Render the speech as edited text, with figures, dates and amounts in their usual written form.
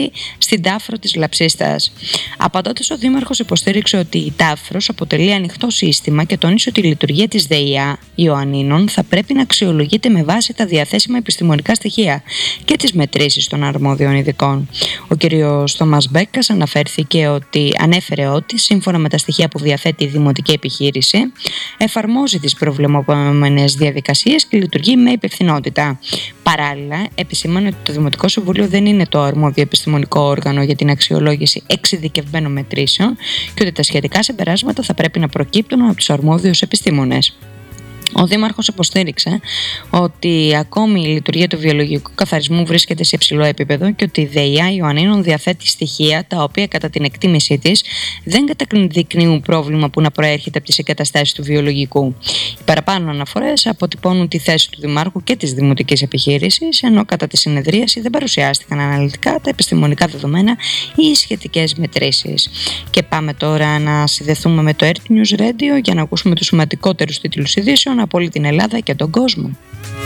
στην Τάφρο της Λαψίστας. Απαντώντας, ο Δήμαρχος υποστήριξε ότι η Τάφρος αποτελεί ανοιχτό σύστημα και τόνισε ότι η λειτουργία της ΔΕΙΑ Ιωαννίνων θα πρέπει να αξιολογείται με βάση τα διαθέσιμα επιστημονικά στοιχεία και τις μετρήσεις των αρμόδιων ειδικών. Ο κ. Θωμάς Μπέκας ανέφερε ότι σύμφωνα με τα στοιχεία που διαθέτει η Δημοτική Επιχείρηση εφαρμόζει τις προβλεπόμενες διαδικασίες και λειτουργεί με υπευθυνότητα. Παράλληλα, επισήμανε ότι το Δημοτικό Συμβούλιο δεν είναι το αρμόδιο επιστημονικό όργανο για την αξιολόγηση εξειδικευμένων μετρήσεων και ότι τα σχετικά συμπεράσματα θα πρέπει να προκύπτουν από τους αρμόδιους επιστήμονες. Ο Δήμαρχος υποστήριξε ότι ακόμη η λειτουργία του βιολογικού καθαρισμού βρίσκεται σε υψηλό επίπεδο και ότι η ΔΕΙΑ Ιωαννίνων διαθέτει στοιχεία τα οποία κατά την εκτίμησή της δεν καταδεικνύουν πρόβλημα που να προέρχεται από τις εγκαταστάσεις του βιολογικού. Οι παραπάνω αναφορές αποτυπώνουν τη θέση του Δημάρχου και της Δημοτικής Επιχείρησης, ενώ κατά τη συνεδρίαση δεν παρουσιάστηκαν αναλυτικά τα επιστημονικά δεδομένα ή οι σχετικές μετρήσεις. Και πάμε τώρα να συνδεθούμε με το RT News Radio για να ακούσουμε τους σημαντικότερους τίτλους ειδήσεων από όλη την Ελλάδα και τον κόσμο.